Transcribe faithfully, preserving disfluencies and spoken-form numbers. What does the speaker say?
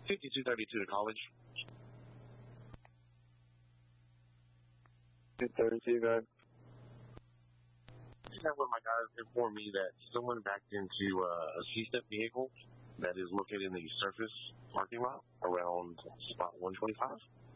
fifty-two thirty-two to college. two thirty-two, go ahead. That's what my guys informed me that someone backed into uh, a C-step vehicle that is located in the surface parking lot around spot one twenty-five.